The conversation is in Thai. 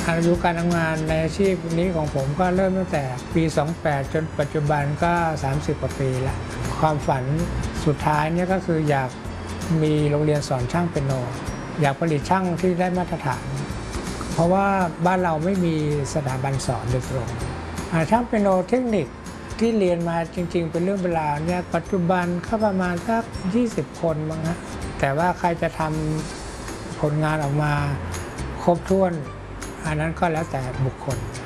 อายุการทำงานในอาชีพนี้ของผมก็เริ่มตั้งแต่ปี 28 จนปัจจุบันก็ 30 กว่าปีแล้วความฝันสุดท้ายเนี่ยก็คืออยากมีโรงเรียนสอนช่างเปียโนอยากผลิตช่างที่ได้มาตรฐานเพราะว่าบ้านเราไม่มีสถาบันสอนโดยตรงช่างเปียโนเทคนิคที่เรียนมาจริงๆเป็นเรื่องเวลาเนี่ยปัจจุบันก็ประมาณสัก20 คนมั้งฮะแต่ว่าใครจะทำผลงานออกมาครบถ้วนอันนั้นก็แล้วแต่บุคคล